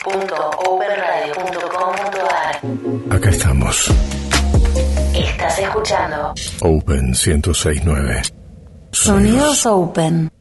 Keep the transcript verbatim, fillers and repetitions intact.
punto open radio punto com punto a r. Acá estamos. Estás escuchando Open ciento seis punto nueve. Sonidos Open.